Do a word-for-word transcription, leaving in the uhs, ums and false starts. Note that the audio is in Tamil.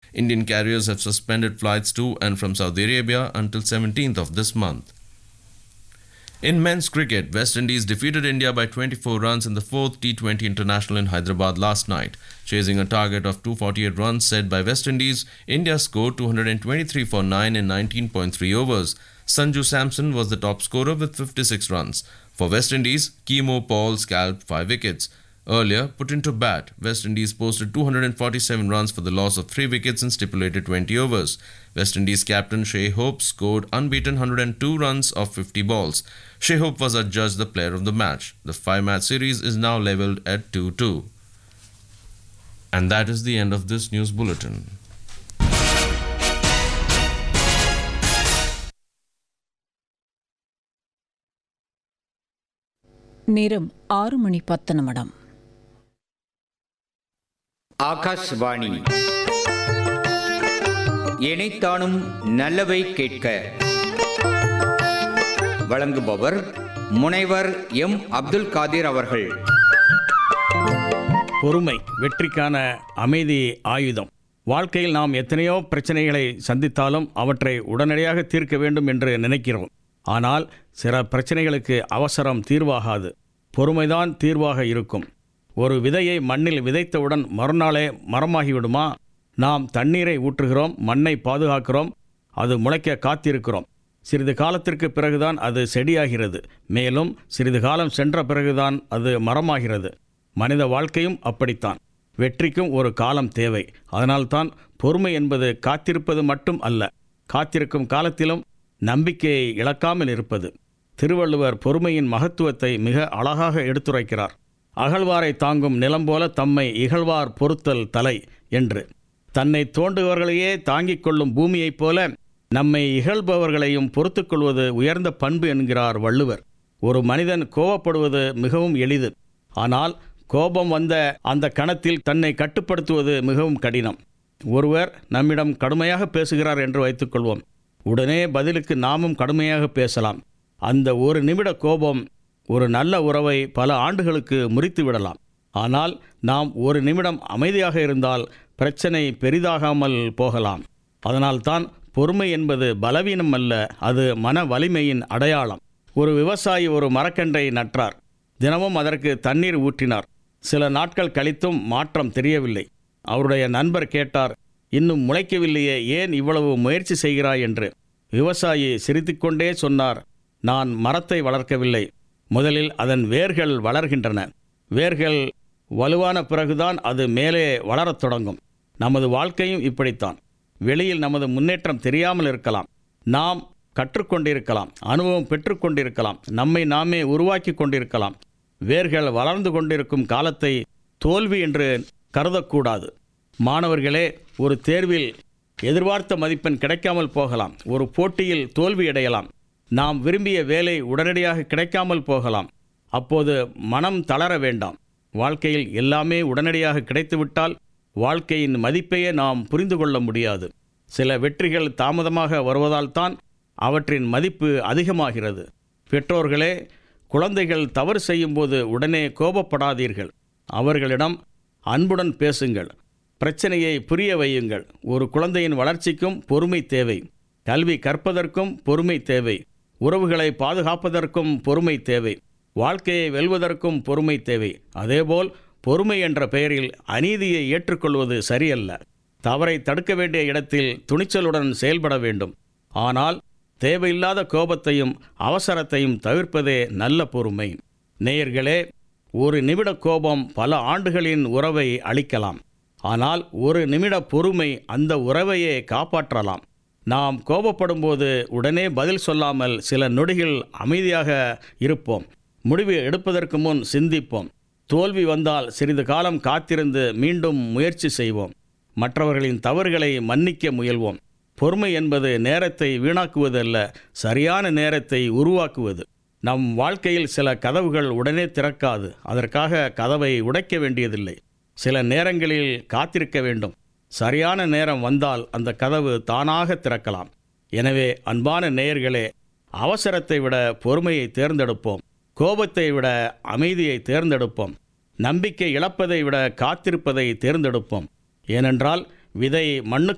Indian carriers have suspended flights to and from Saudi Arabia until seventeenth of this month. In men's cricket, West Indies defeated India by twenty-four runs in the fourth T twenty International in Hyderabad last night. Chasing a target of two hundred forty-eight runs set by West Indies, India scored two hundred twenty-three for nine in nineteen point three overs. Sanju Samson was the top scorer with fifty-six runs. For West Indies, Kemo Paul scalped five wickets. Earlier, put into bat, West Indies posted two hundred forty-seven runs for the loss of three wickets in stipulated twenty overs. West Indies captain Shai Hope scored unbeaten one hundred two runs off fifty balls. Shai Hope was adjudged the player of the match. The five-match series is now levelled at two two. And that is the end of this news bulletin. நேரம் ஆறு மணி பத்து நிமிடம். ஆகாஷ்வாணி இணைத்தானும் நல்லவை கேட்க. வழங்குபவர் முனைவர் எம் அப்துல் காதிர் அவர்கள். பொறுமை வெற்றிக்கான அமைதி ஆயுதம். வாழ்க்கையில் நாம் எத்தனையோ பிரச்சனைகளை சந்தித்தாலும் அவற்றை உடனடியாக தீர்க்க வேண்டும் என்று நினைக்கிறோம். ஆனால் சில பிரச்சனைகளுக்கு அவசரம் தீர்வாகாது, பொறுமைதான் தீர்வாக இருக்கும். ஒரு விதையை மண்ணில் விதைத்தவுடன் மறுநாளே மரமாகிவிடுமா? நாம் தண்ணீரை ஊற்றுகிறோம், மண்ணை பாதுகாக்கிறோம், அது முளைக்க காத்திருக்கிறோம். சிறிது காலத்திற்கு பிறகுதான் அது செடியாகிறது. மேலும் சிறிது காலம் சென்ற பிறகுதான் அது மரமாகிறது. மனித வாழ்க்கையும் அப்படித்தான். வெற்றிக்கும் ஒரு காலம் தேவை. அதனால்தான் பொறுமை என்பது காத்திருப்பது மட்டும் அல்ல, காத்திருக்கும் காலத்திலும் நம்பிக்கையை இழக்காமல் இருப்பது. திருவள்ளுவர் பொறுமையின் மகத்துவத்தை மிக அழகாக எடுத்துரைக்கிறார். அகழ்வாரை தாங்கும் நிலம் போல தம்மை இகழ்வார் பொறுத்தல் தலை என்று. தன்னை தோண்டுபவர்களையே தாங்கிக் கொள்ளும் பூமியைப் போல நம்மை இகழ்பவர்களையும் பொறுத்து கொள்வது உயர்ந்த பண்பு என்கிறார் வள்ளுவர். ஒரு மனிதன் கோபப்படுவது மிகவும் எளிது. ஆனால் கோபம் வந்த அந்த கணத்தில் தன்னை கட்டுப்படுத்துவது மிகவும் கடினம். ஒருவர் நம்மிடம் கடுமையாக பேசுகிறார் என்று வைத்துக்கொள்வோம். உடனே பதிலுக்கு நாமும் கடுமையாக பேசலாம். அந்த ஒரு நிமிட கோபம் ஒரு நல்ல உறவை பல ஆண்டுகளுக்கு முறித்து விடலாம். ஆனால் நாம் ஒரு நிமிடம் அமைதியாக இருந்தால் பிரச்சனை பெரிதாகாமல் போகலாம். அதனால்தான் பொறுமை என்பது பலவீனம் அல்ல, அது மன வலிமையின் அடையாளம். ஒரு விவசாயி ஒரு மரக்கன்றை நட்டார். தினமும் அதற்கு தண்ணீர் ஊற்றினார். சில நாட்கள் கழித்தும் மாற்றம் தெரியவில்லை. அவருடைய நண்பர் கேட்டார், இன்னும் முளைக்கவில்லையே, ஏன் இவ்வளவு முயற்சி செய்கிறாய் என்று. விவசாயி சிரித்துக்கொண்டே சொன்னார், நான் மரத்தை வளர்க்கவில்லை, முதலில் அதன் வேர்கள் வளர்கின்றன. வேர்கள் வலுவான பிறகுதான் அது மேலே வளரத் தொடங்கும். நமது வாழ்க்கையும் இப்படித்தான். வெளியில் நமது முன்னேற்றம் தெரியாமல் இருக்கலாம், நாம் கற்றுக்கொண்டிருக்கலாம், அனுபவம் பெற்றுக்கொண்டிருக்கலாம், நம்மை நாமே உருவாக்கி கொண்டிருக்கலாம். வேர்கள் வளர்ந்து கொண்டிருக்கும் காலத்தை தோல்வி என்று கருதக்கூடாது. மாணவர்களே, ஒரு தேர்வில் எதிர்பார்த்த மதிப்பெண் கிடைக்காமல் போகலாம், ஒரு போட்டியில் தோல்வியடையலாம், நாம் விரும்பிய வேலை உடனடியாக கிடைக்காமல் போகலாம். அப்போது மனம் தளர வேண்டாம். வாழ்க்கையில் எல்லாமே உடனடியாக கிடைத்துவிட்டால் வாழ்க்கையின் மதிப்பையே நாம் புரிந்து கொள்ள முடியாது. சில வெற்றிகள் தாமதமாக வருவதால் தான் அவற்றின் மதிப்பு அதிகமாகிறது. பெற்றோர்களே, குழந்தைகள் தவறு செய்யும்போது உடனே கோபப்படாதீர்கள். அவர்களிடம் அன்புடன் பேசுங்கள், பிரச்சனையை புரிய வையுங்கள். ஒரு குழந்தையின் வளர்ச்சிக்கும் பொறுமை தேவை. கல்வி கற்பதற்கும் பொறுமை தேவை. உறவுகளை பாதுகாப்பதற்கும் பொறுமை தேவை. வாழ்க்கையை வெல்வதற்கும் பொறுமை தேவை. அதேபோல் பொறுமை என்ற பெயரில் அநீதியை ஏற்றுக்கொள்வது சரியல்ல. தவறை தடுக்க வேண்டிய இடத்தில் துணிச்சலுடன் செயல்பட வேண்டும். ஆனால் தேவையில்லாத கோபத்தையும் அவசரத்தையும் தவிர்ப்பதே நல்ல பொறுமை. நேயர்களே, ஒரு நிமிட கோபம் பல ஆண்டுகளின் உறவை அளிக்கலாம். ஆனால் ஒரு நிமிட பொறுமை அந்த உறவையே காப்பாற்றலாம். நாம் கோபப்படும்போது உடனே பதில் சொல்லாமல் சில நொடிகள் அமைதியாக இருப்போம். முடிவு எடுப்பதற்கு முன் சிந்திப்போம். தோல்வி வந்தால் சிறிது காலம் காத்திருந்து மீண்டும் முயற்சி செய்வோம். மற்றவர்களின் தவறுகளை மன்னிக்க முயல்வோம். பொறுமை என்பது நேரத்தை வீணாக்குவது அல்ல, சரியான நேரத்தை உருவாக்குவது. நம் வாழ்க்கையில் சில கதவுகள் உடனே திறக்காது. அதற்காக கதவை உடைக்க வேண்டியதில்லை. சில நேரங்களில் காத்திருக்க வேண்டும். சரியான நேரம் வந்தால் அந்த கதவு தானாக திறக்கலாம். எனவே அன்பான நேயர்களே, அவசரத்தை விட பொறுமையை தேர்ந்தெடுப்போம். கோபத்தை விட அமைதியை தேர்ந்தெடுப்போம். நம்பிக்கை இழப்பதை விட காத்திருப்பதை தேர்ந்தெடுப்போம். ஏனென்றால் விதை மண்ணுக்கு